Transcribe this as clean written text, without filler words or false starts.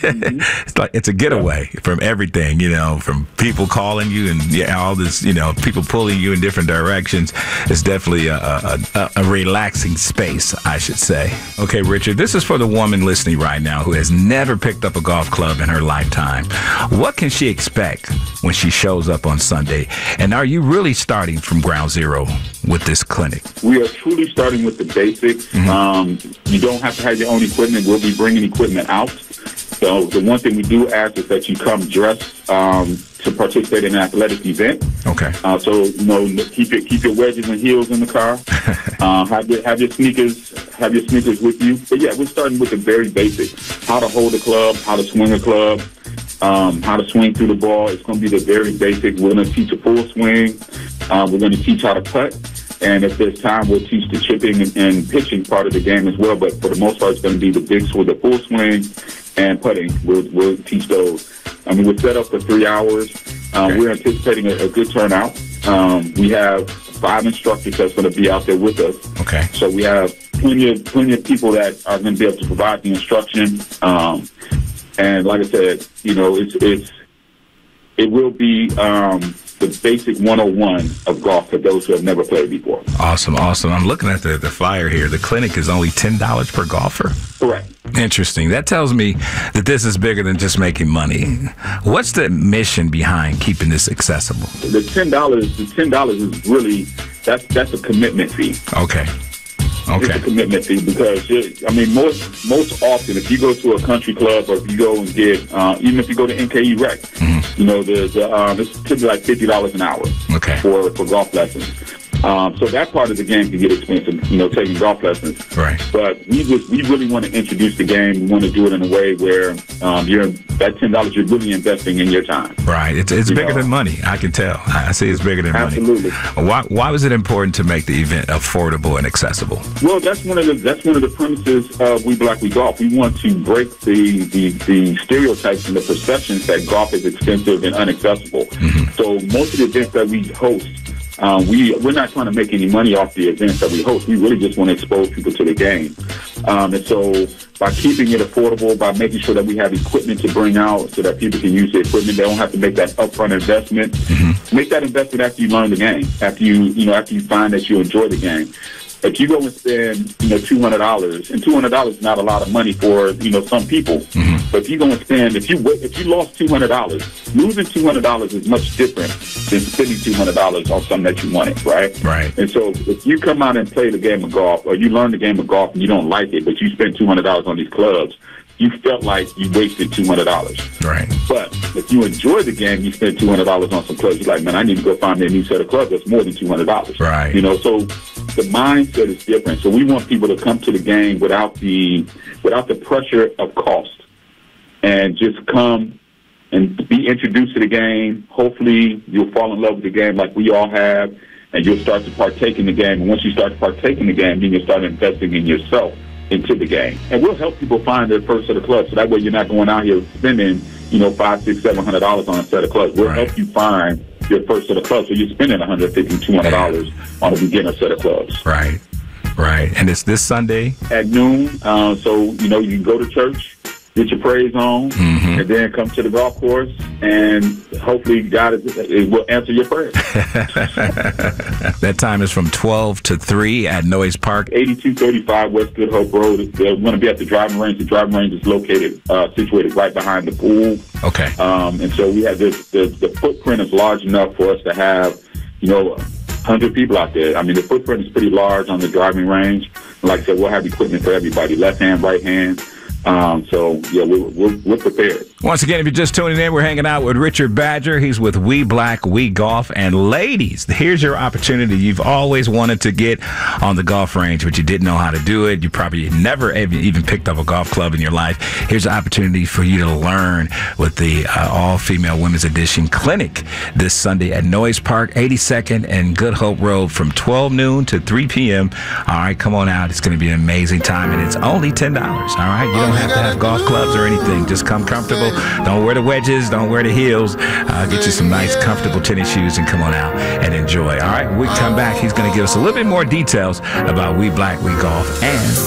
It's like it's a getaway from everything, from people calling you and all this, people pulling you in different directions. It's definitely a relaxing space, I should say. Okay, Richard, this is for the woman listening right now who has never picked up a golf club in her lifetime. What can she expect when she shows up on Sunday? And are you really starting from ground zero with this clinic? We are truly starting with the basics. You don't have to have your own equipment. We'll be bringing equipment out. So the one thing we do ask is that you come dressed to participate in an athletic event. Okay. So keep your wedges and heels in the car. Have your sneakers with you. But yeah, we're starting with the very basics: how to hold a club, how to swing a club, how to swing through the ball. It's going to be the very basic. We're going to teach a full swing. We're going to teach how to putt. And if there's time, we'll teach the chipping and pitching part of the game as well. But for the most part, it's going to be the big swing, the full swing, and putting. We'll teach those. We're set up for 3 hours. Okay. We're anticipating a good turnout. We have 5 instructors that's going to be out there with us. Okay. So we have plenty of people that are going to be able to provide the instruction. And like I said, it will be the basic 101 of golf for those who have never played before. Awesome. I'm looking at the flyer here. The clinic is only $10 per golfer. Correct. Interesting. That tells me that this is bigger than just making money. What's the mission behind keeping this accessible? The $10 is really that's a commitment fee. Okay. It's a commitment fee because most often if you go to a country club or if you go and get even if you go to NKE Rec, it's typically like $50 an hour. Okay. For golf lessons. So that part of the game can get expensive, taking golf lessons. Right. But we really want to introduce the game. We want to do it in a way where that $10 you're really investing in your time. Right. It's bigger than money. I can tell. I see it's bigger than Absolutely. money. Why was it important to make the event affordable and accessible? Well, that's one of the premises of We Black We Golf. We want to break the stereotypes and the perceptions that golf is expensive and inaccessible. So most of the events that we host, we're not trying to make any money off the events that we host. We really just want to expose people to the game. And so by keeping it affordable, by making sure that we have equipment to bring out so that people can use the equipment, they don't have to make that upfront investment. Make that investment after you learn the game, after you find that you enjoy the game. If you go and spend, $200, and $200 is not a lot of money for, some people. But if you go and spend, if you lost $200, losing $200 is much different than spending $200 on something that you wanted, right? Right. And so if you come out and play the game of golf, or you learn the game of golf and you don't like it, but you spend $200 on these clubs, you felt like you wasted $200. Right. But if you enjoy the game, you spend $200 on some clubs. You're like, man, I need to go find me a new set of clubs that's more than $200. Right. So the mindset is different. So we want people to come to the game without the pressure of cost, and just come and be introduced to the game. Hopefully, you'll fall in love with the game like we all have, and you'll start to partake in the game. And once you start to partake in the game, then you'll start investing in yourself into the game. And we'll help people find their first set of clubs. So that way you're not going out here spending, $500, $600, $700 on a set of clubs. We'll help you find your first set of clubs. So you're spending $150, $200 on a beginner set of clubs. Right. And it's this Sunday? At noon. So, you can go to church, get your praise on, and then come to the golf course, and hopefully God will answer your prayer. That time is from 12 to 3 at Noyes Park. 8235 West Good Hope Road. We're going to be at the driving range. The driving range is situated right behind the pool. Okay. And so we have the footprint is large enough for us to have, 100 people out there. The footprint is pretty large on the driving range. Like I said, we'll have equipment for everybody, left hand, right hand. We're prepared. Once again, if you're just tuning in, we're hanging out with Richard Badger. He's with We Black We Golf. And ladies, here's your opportunity. You've always wanted to get on the golf range, but you didn't know how to do it. You probably never even picked up a golf club in your life. Here's an opportunity for you to learn with the all-female women's edition clinic this Sunday at Noyes Park, 82nd and Good Hope Road from 12 noon to 3 p.m. All right, come on out. It's going to be an amazing time, and it's only $10. All right, you don't have to have golf clubs or anything. Just come comfortable. Don't wear the wedges. Don't wear the heels. Get you some nice, comfortable tennis shoes and come on out and enjoy. All right, when we come back, he's going to give us a little bit more details about We Black We Golf and